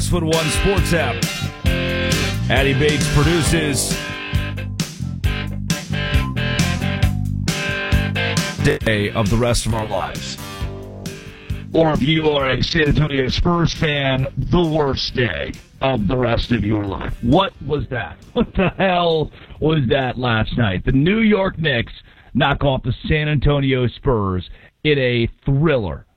Westwood One Sports app. Addy Bates produces Day of the Rest of Our Lives. Or if you are a San Antonio Spurs fan, the worst day of the rest of your life. What was that? What the hell was that last night? The New York Knicks knock off the San Antonio Spurs in a thriller,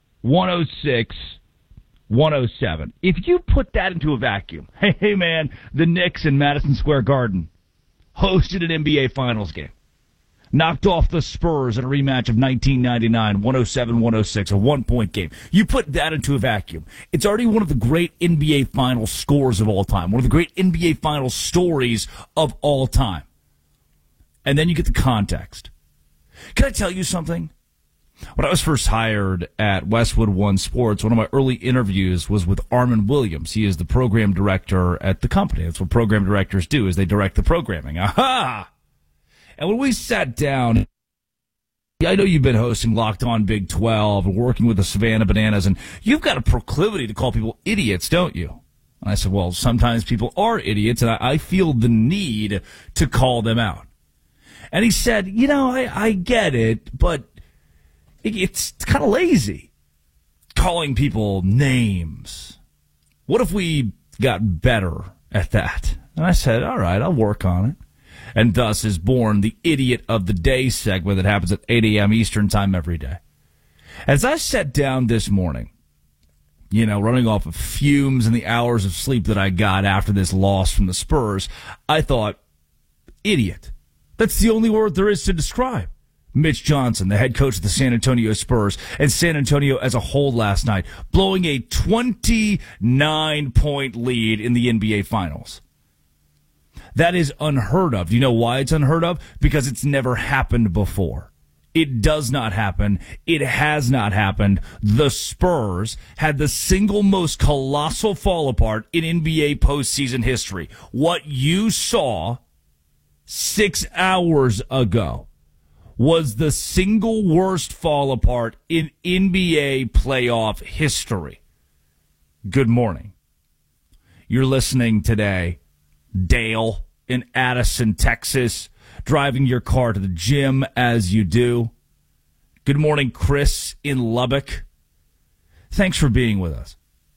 106-107. If you put that into a vacuum, hey man, the Knicks in Madison Square Garden hosted an NBA Finals game. Knocked off the Spurs in a rematch of 1999, 107-106, a one-point game. You put that into a vacuum. It's already one of the great NBA Finals scores of all time, one of the great NBA Finals stories of all time. And then you get the context. Can I tell you something? When I was first hired at Westwood One Sports, one of my early interviews was with Armin Williams. He is the program director at the company. That's what program directors do, is they direct the programming. Aha! And when we sat down, I know you've been hosting Locked On Big 12 and working with the Savannah Bananas, and you've got a proclivity to call people idiots, don't you? And I said, well, sometimes people are idiots, and I feel the need to call them out. And he said, I get it, but it's kind of lazy calling people names. What if we got better at that? And I said, all right, I'll work on it. And thus is born the Idiot of the Day segment that happens at 8 a.m. Eastern time every day. As I sat down this morning, running off of fumes and the hours of sleep that I got after this loss from the Spurs, I thought, idiot. That's the only word there is to describe Mitch Johnson, the head coach of the San Antonio Spurs, and San Antonio as a whole last night, blowing a 29-point lead in the NBA Finals. That is unheard of. Do you know why it's unheard of? Because it's never happened before. It does not happen. It has not happened. The Spurs had the single most colossal fall apart in NBA postseason history. What you saw 6 hours ago was the single worst fall apart in NBA playoff history. Good morning. You're listening today, Dale in Addison, Texas, driving your car to the gym as you do. Good morning, Chris in Lubbock. Thanks for being with us.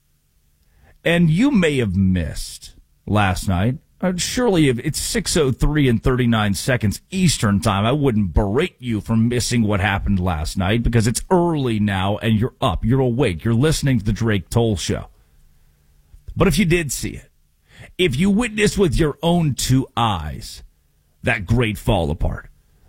And you may have missed last night. Surely if it's 6:03 and 39 seconds Eastern time, I wouldn't berate you for missing what happened last night because it's early now and you're up, you're awake, you're listening to the Drake Toll Show. But if you did see it, if you witnessed with your own two eyes that great fall apart,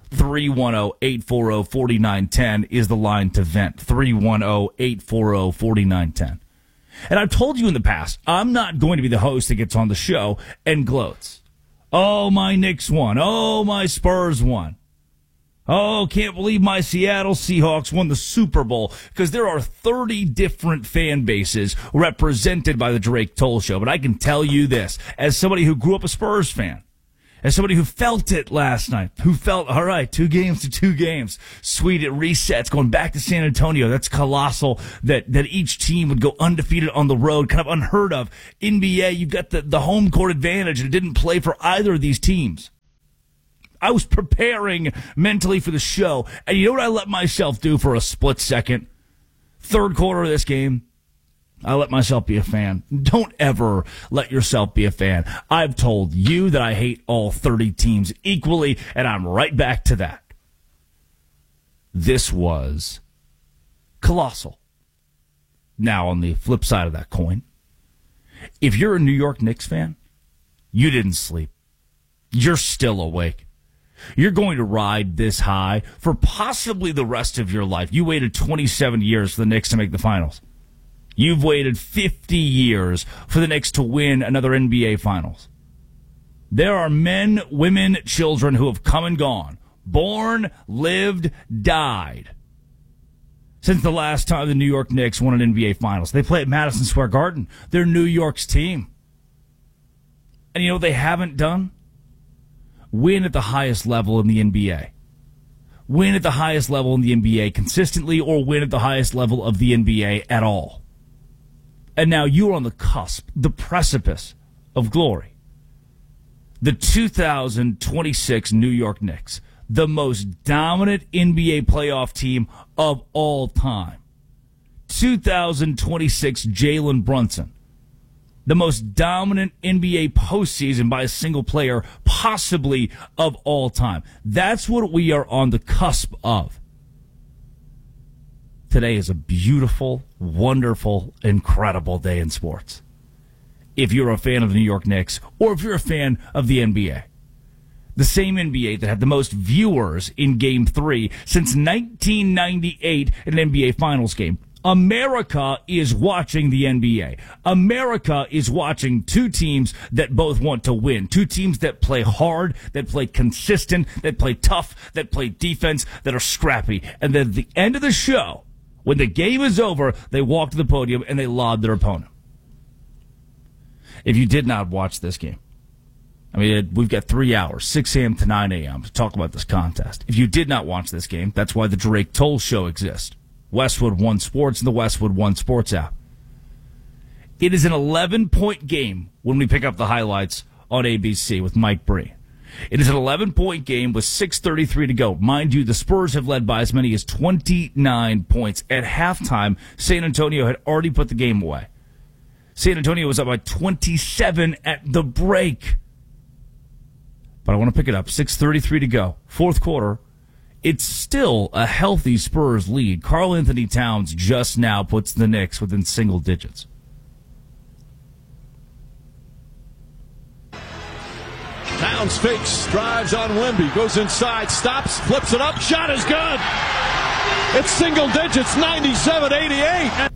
310-840-4910 is the line to vent. 310-840-4910. And I've told you in the past, I'm not going to be the host that gets on the show and gloats. Oh, my Knicks won. Oh, my Spurs won. Oh, can't believe my Seattle Seahawks won the Super Bowl, because there are 30 different fan bases represented by the Drake Toll Show. But I can tell you this, as somebody who grew up a Spurs fan, as somebody who felt it last night, who felt, all right, 2 games to 2 games, sweet, it resets, going back to San Antonio. That's colossal that each team would go undefeated on the road, kind of unheard of. NBA, you've got the home court advantage, and it didn't play for either of these teams. I was preparing mentally for the show, and you know what I let myself do for a split second? Third quarter of this game, I let myself be a fan. Don't ever let yourself be a fan. I've told you that I hate all 30 teams equally, and I'm right back to that. This was colossal. Now, on the flip side of that coin, if you're a New York Knicks fan, you didn't sleep. You're still awake. You're going to ride this high for possibly the rest of your life. You waited 27 years for the Knicks to make the finals. You've waited 50 years for the Knicks to win another NBA Finals. There are men, women, children who have come and gone, born, lived, died, since the last time the New York Knicks won an NBA Finals. They play at Madison Square Garden. They're New York's team. And you know what they haven't done? Win at the highest level in the NBA. Win at the highest level in the NBA consistently, or win at the highest level of the NBA at all. And now you're on the cusp, the precipice of glory. The 2026 New York Knicks, the most dominant NBA playoff team of all time. 2026 Jalen Brunson, the most dominant NBA postseason by a single player, possibly of all time. That's what we are on the cusp of. Today is a beautiful, wonderful, incredible day in sports. If you're a fan of the New York Knicks, or if you're a fan of the NBA. The same NBA that had the most viewers in Game 3 since 1998 in an NBA Finals game. America is watching the NBA. America is watching two teams that both want to win. Two teams that play hard, that play consistent, that play tough, that play defense, that are scrappy. And then at the end of the show, when the game is over, they walk to the podium and they laud their opponent. If you did not watch this game, I mean, we've got 3 hours, 6 a.m. to 9 a.m. to talk about this contest. If you did not watch this game, that's why the Drake Toll Show exists. Westwood One Sports and the Westwood One Sports app. It is an 11-point game when we pick up the highlights on ABC with Mike Breen. It is an 11-point game with 6:33 to go. Mind you, the Spurs have led by as many as 29 points. At halftime, San Antonio had already put the game away. San Antonio was up by 27 at the break. But I want to pick it up. 6:33 to go. Fourth quarter. It's still a healthy Spurs lead. Karl Anthony Towns just now puts the Knicks within single digits. Towns fakes, drives on Wemby, goes inside, stops, flips it up, shot is good. It's single digits, 97-88.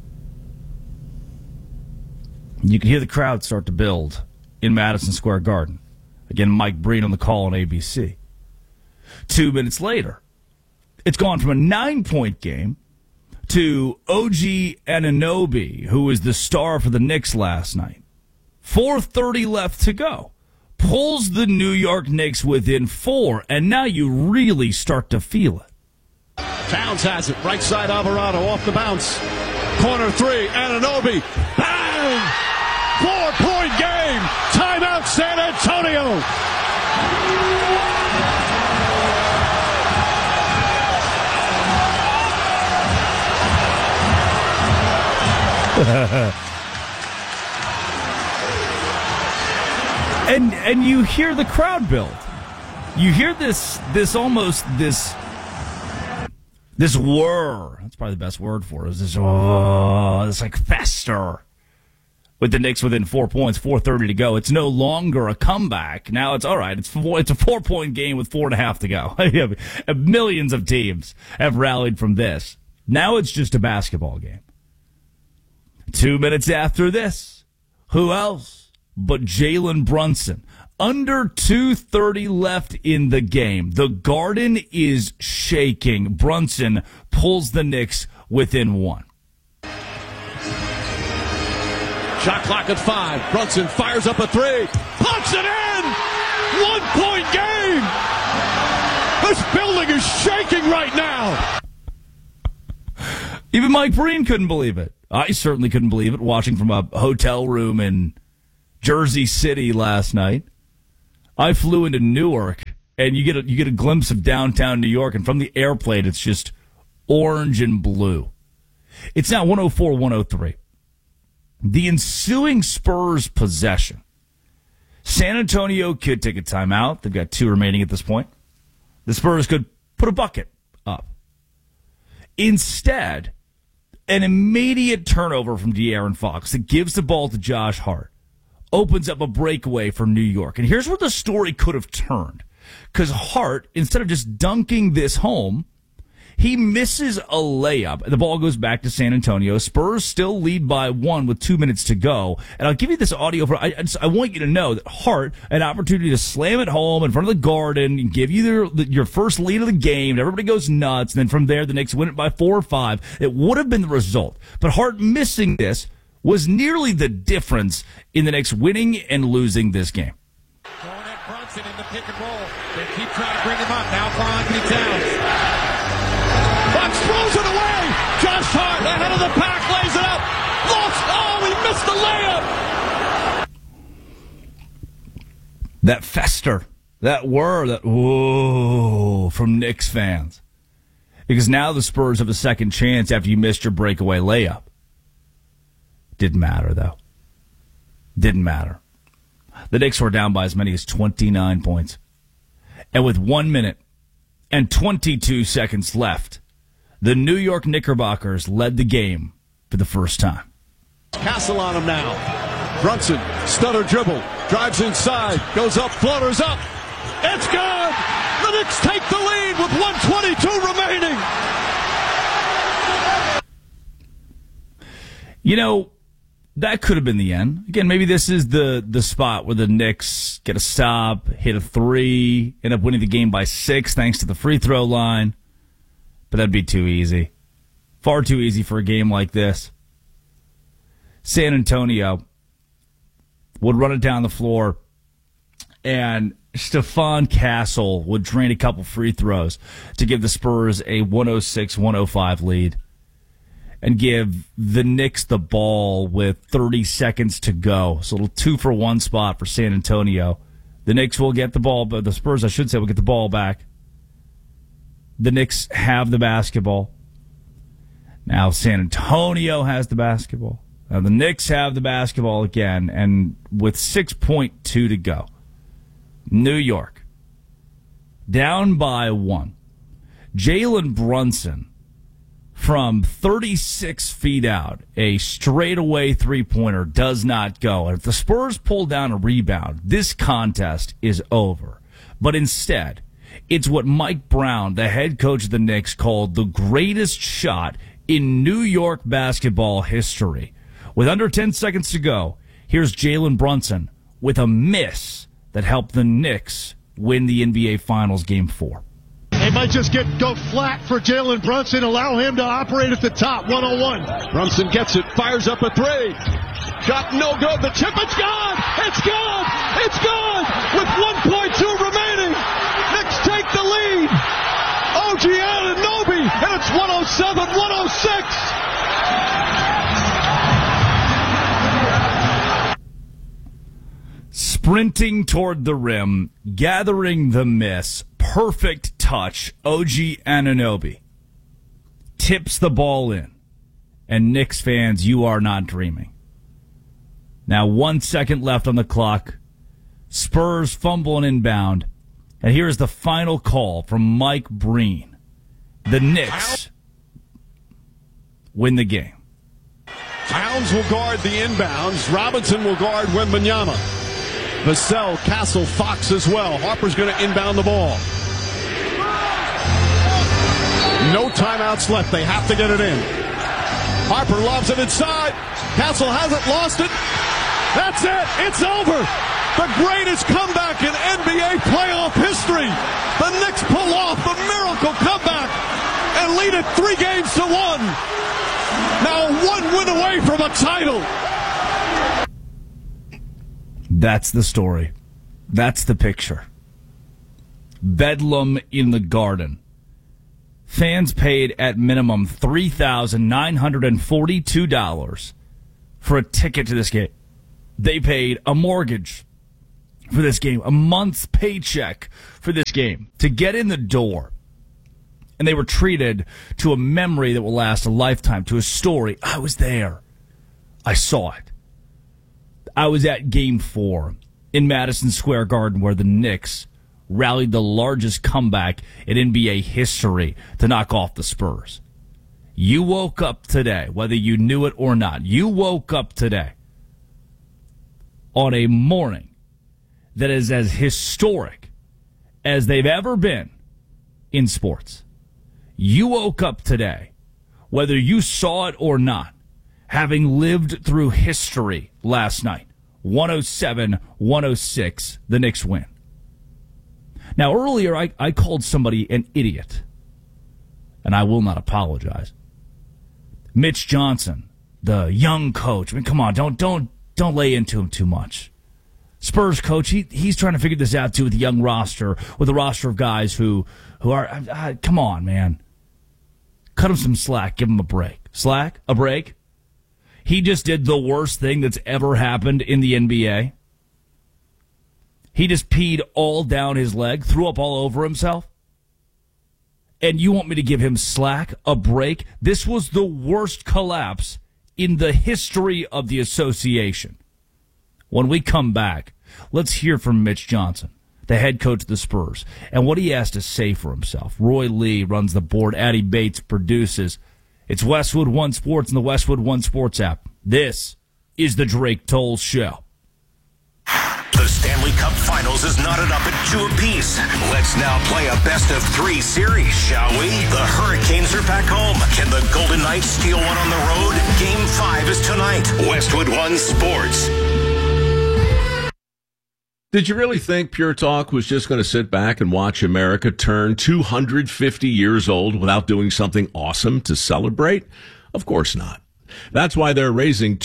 You can hear the crowd start to build in Madison Square Garden. Again, Mike Breen on the call on ABC. 2 minutes later, it's gone from a 9-point game to OG Anunoby, who was the star for the Knicks last night. 4:30 left to go. Pulls the New York Knicks within 4, and now you really start to feel it. Towns has it. Right side Alvarado off the bounce. Corner 3, Anunoby. Bang! 4-point game. Timeout San Antonio. And you hear the crowd build. You hear this whir. That's probably the best word for it. Is this like fester with the Knicks within 4 points, 4:30 to go. It's no longer a comeback. Now it's all right. It's a 4-point game with 4.5 to go. Millions of teams have rallied from this. Now it's just a basketball game. 2 minutes after this, who else but Jalen Brunson? Under 2:30 left in the game. The Garden is shaking. Brunson pulls the Knicks within 1. Shot clock at 5. Brunson fires up a 3. Puts it in! 1-point game! This building is shaking right now! Even Mike Breen couldn't believe it. I certainly couldn't believe it watching from a hotel room in Jersey City last night. I flew into Newark, and you get a glimpse of downtown New York, and from the airplane, it's just orange and blue. It's now 104-103. The ensuing Spurs possession. San Antonio could take a timeout. They've got 2 remaining at this point. The Spurs could put a bucket up. Instead, an immediate turnover from De'Aaron Fox that gives the ball to Josh Hart opens up a breakaway for New York. And here's where the story could have turned. Because Hart, instead of just dunking this home, he misses a layup. The ball goes back to San Antonio. Spurs still lead by 1 with 2 minutes to go. And I'll give you this audio. I want you to know that Hart, an opportunity to slam it home in front of the Garden, and give you your first lead of the game. And everybody goes nuts. And then from there, the Knicks win it by 4 or 5. It would have been the result. But Hart missing this was nearly the difference in the Knicks winning and losing this game. Going at Brunson in the pick and roll. They keep trying to bring him up. Now Karl Anthony Towns. Fox throws it away. Josh Hart ahead of the pack, lays it up. Lost. Oh, he layup. That fester, that whir, that whoa from Knicks fans. Because now the Spurs have a second chance after you missed your breakaway layup. Didn't matter, though. Didn't matter. The Knicks were down by as many as 29 points. And with 1 minute and 22 seconds left, the New York Knickerbockers led the game for the first time. Castle on him now. Brunson, stutter dribble, drives inside, goes up, floaters up. It's good! The Knicks take the lead with 1:22 remaining. You know, that could have been the end. Again, maybe this is the spot where the Knicks get a stop, hit a three, end up winning the game by 6 thanks to the free throw line. But that'd be too easy. Far too easy for a game like this. San Antonio would run it down the floor, and Stephon Castle would drain a couple free throws to give the Spurs a 106-105 lead and give the Knicks the ball with 30 seconds to go. So a little 2-for-1 spot for San Antonio. The Knicks will get the ball, but the Spurs, I should say, will get the ball back. The Knicks have the basketball. Now San Antonio has the basketball. Now the Knicks have the basketball again, and with 6.2 to go, New York down by 1. Jalen Brunson from 36 feet out, a straightaway three-pointer does not go. And if the Spurs pull down a rebound, this contest is over. But instead, it's what Mike Brown, the head coach of the Knicks, called the greatest shot in New York basketball history. With under 10 seconds to go, here's Jalen Brunson with a miss that helped the Knicks win the NBA Finals Game 4. They might just go flat for Jalen Brunson, allow him to operate at the top, 101. Brunson gets it, fires up a three. Shot no good. The tip, it's gone. It's gone. It's gone. With 1.2 remaining, Knicks take the lead. OG Anunoby, and it's 107-106. Sprinting toward the rim, gathering the miss, perfect touch, OG Anunoby tips the ball in. And Knicks fans, you are not dreaming. Now 1 second left on the clock. Spurs fumble and inbound. And here's the final call from Mike Breen. The Knicks win the game. Towns will guard the inbounds. Robinson will guard Wembanyama. Vassell, Castle, Fox as well. Harper's going to inbound the ball. No timeouts left. They have to get it in. Harper lobs it inside. Castle hasn't lost it. That's it. It's over. The greatest comeback in NBA playoff history. The Knicks pull off the miracle comeback and lead it 3-1. Now 1 win away from a title. That's the story. That's the picture. Bedlam in the Garden. Fans paid at minimum $3,942 for a ticket to this game. They paid a mortgage for this game, a month's paycheck for this game to get in the door. And they were treated to a memory that will last a lifetime, to a story. I was there. I saw it. I was at Game 4 in Madison Square Garden where the Knicks rallied the largest comeback in NBA history to knock off the Spurs. You woke up today, whether you knew it or not, you woke up today on a morning that is as historic as they've ever been in sports. You woke up today, whether you saw it or not, having lived through history last night. 107-106, the Knicks win. Now, earlier I called somebody an idiot, and I will not apologize. Mitch Johnson, the young coach. I mean, come on, don't lay into him too much. Spurs coach, he's trying to figure this out too with a young roster, with a roster of guys who are, come on, man. Cut him some slack, give him a break. Slack? A break? he just did the worst thing that's ever happened in the NBA? He just peed all down his leg, threw up all over himself? And you want me to give him slack, a break? This was the worst collapse in the history of the association. When we come back, let's hear from Mitch Johnson, the head coach of the Spurs, and what he has to say for himself. Roy Lee runs the board. Addie Bates produces. It's Westwood One Sports and the Westwood One Sports app. This is the Drake Toll Show. The Stanley Cup Finals is knotted up at 2 apiece. Let's now play a best-of-3 series, shall we? The Hurricanes are back home. Can the Golden Knights steal one on the road? Game 5 is tonight. Westwood One Sports. Did you really think Pure Talk was just going to sit back and watch America turn 250 years old without doing something awesome to celebrate? Of course not. That's why they're raising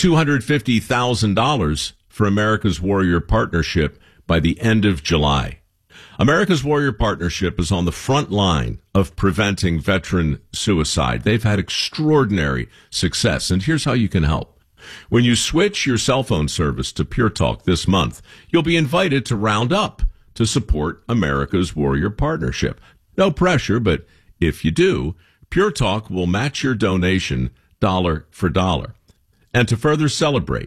$250,000 for America's Warrior Partnership by the end of July. America's Warrior Partnership is on the front line of preventing veteran suicide. They've had extraordinary success, and here's how you can help. When you switch your cell phone service to Pure Talk this month, you'll be invited to round up to support America's Warrior Partnership. No pressure, but if you do, Pure Talk will match your donation dollar for dollar. And to further celebrate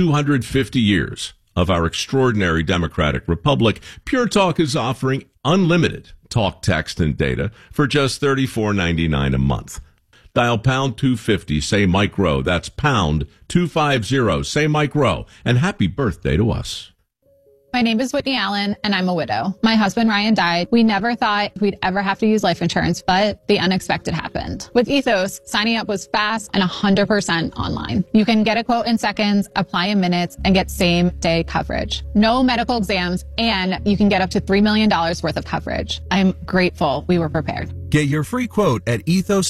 250 years of our extraordinary democratic republic, Pure Talk is offering unlimited talk, text, and data for just $34.99 a month. Dial pound 250, say Mike Rowe. That's pound 250, say Mike Rowe. And happy birthday to us. My name is Whitney Allen, and I'm a widow. My husband, Ryan, died. We never thought we'd ever have to use life insurance, but the unexpected happened. With Ethos, signing up was fast and 100% online. You can get a quote in seconds, apply in minutes, and get same-day coverage. No medical exams, and you can get up to $3 million worth of coverage. I'm grateful we were prepared. Get your free quote at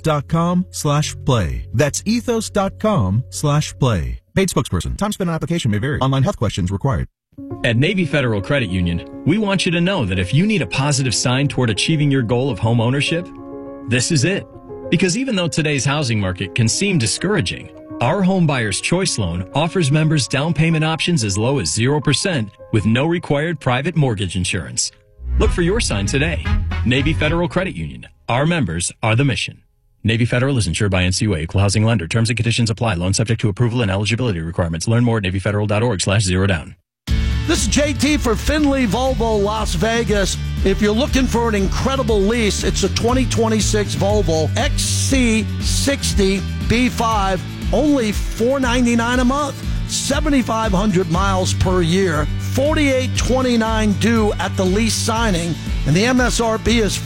ethos.com/play. That's ethos.com/play. Paid spokesperson. Time spent on application may vary. Online health questions required. At Navy Federal Credit Union, we want you to know that if you need a positive sign toward achieving your goal of home ownership, this is it. Because even though today's housing market can seem discouraging, our Home Buyer's Choice Loan offers members down payment options as low as 0% with no required private mortgage insurance. Look for your sign today. Navy Federal Credit Union. Our members are the mission. Navy Federal is insured by NCUA, equal housing lender. Terms and conditions apply. Loan subject to approval and eligibility requirements. Learn more at NavyFederal.org/zerodown. This is JT for Finley Volvo Las Vegas. If you're looking for an incredible lease, it's a 2026 Volvo XC60 B5, only $499 a month, 7,500 miles per year, $48.29 due at the lease signing, and the MSRP is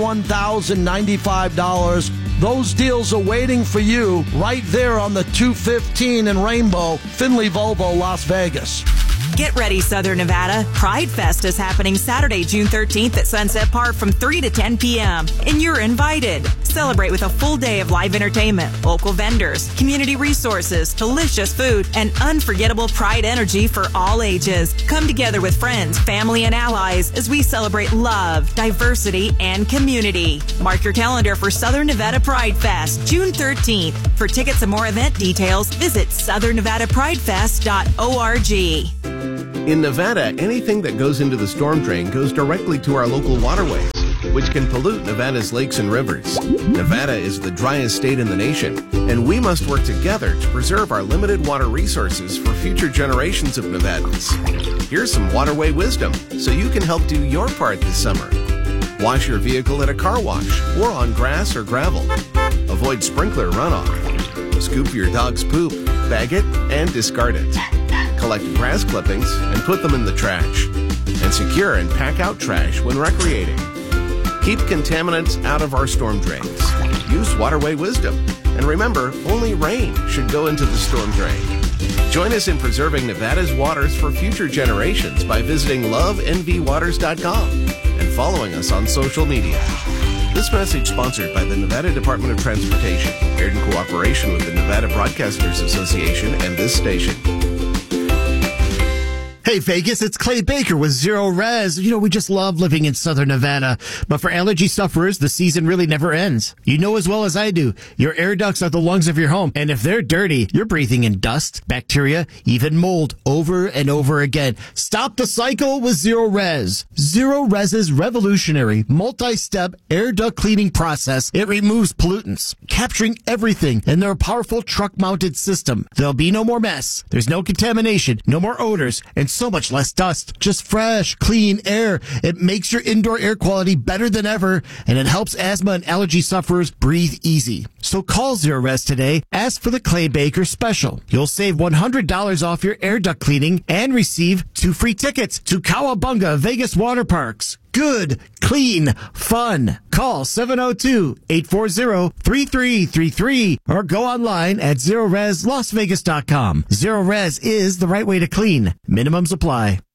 $51,095. Those deals are waiting for you right there on the 215 in Rainbow, Finley Volvo Las Vegas. Get ready, Southern Nevada. Pride Fest is happening Saturday, June 13th at Sunset Park from 3 to 10 p.m. And you're invited. Celebrate with a full day of live entertainment, local vendors, community resources, delicious food, and unforgettable Pride energy for all ages. Come together with friends, family, and allies as we celebrate love, diversity, and community. Mark your calendar for Southern Nevada Pride Fest, June 13th. For tickets and more event details, visit southernnevadapridefest.org. In Nevada, anything that goes into the storm drain goes directly to our local waterways, which can pollute Nevada's lakes and rivers. Nevada is the driest state in the nation, and we must work together to preserve our limited water resources for future generations of Nevadans. Here's some waterway wisdom so you can help do your part this summer. Wash your vehicle at a car wash or on grass or gravel. Avoid sprinkler runoff. Scoop your dog's poop, bag it, and discard it. Collect grass clippings and put them in the trash. And secure and pack out trash when recreating. Keep contaminants out of our storm drains. Use waterway wisdom. And remember, only rain should go into the storm drain. Join us in preserving Nevada's waters for future generations by visiting lovenvwaters.com and following us on social media. This message sponsored by the Nevada Department of Transportation, aired in cooperation with the Nevada Broadcasters Association and this station. Hey, Vegas, it's Clay Baker with Zero Res. You know, we just love living in Southern Nevada. But for allergy sufferers, the season really never ends. You know as well as I do, your air ducts are the lungs of your home. And if they're dirty, you're breathing in dust, bacteria, even mold over and over again. Stop the cycle with Zero Res. Zero Res's revolutionary multi-step air duct cleaning process. It removes pollutants, capturing everything in their powerful truck-mounted system. There'll be no more mess. There's no contamination, no more odors, and so much less dust. Just fresh, clean air. It makes your indoor air quality better than ever, and it helps asthma and allergy sufferers breathe easy. So call Zero Res today. Ask for the Clay Baker special. You'll save $100 off your air duct cleaning and receive 2 free tickets to Cowabunga Vegas Water Parks. Good, clean, fun. Call 702-840-3333 or go online at ZeroResLasVegas.com. Zero Res is the right way to clean. Minimums apply.